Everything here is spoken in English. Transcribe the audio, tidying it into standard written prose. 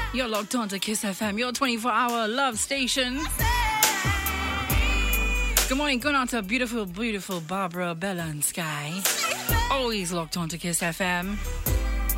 You're locked on to Kiss FM, your 24-hour love station. Good morning, going on to beautiful, beautiful Barbara, Bella and Sky. Always locked on to Kiss FM.